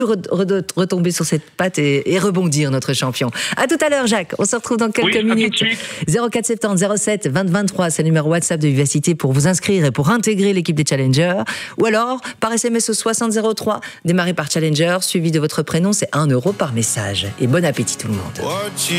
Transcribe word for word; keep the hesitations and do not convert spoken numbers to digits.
retomber sur cette patte et, et rebondir, notre champion. À tout à l'heure, Jacques. On se retrouve dans quelques oui, minutes. zéro quatre soixante-dix zéro sept vingt vingt-trois, c'est le numéro WhatsApp de Vivacité pour vous inscrire et pour intégrer l'équipe des Challengers. Ou alors, par S M S au soixante zéro trois, démarrez par Challenger, suivi de votre prénom, c'est un euro par message. Et bon appétit tout le monde.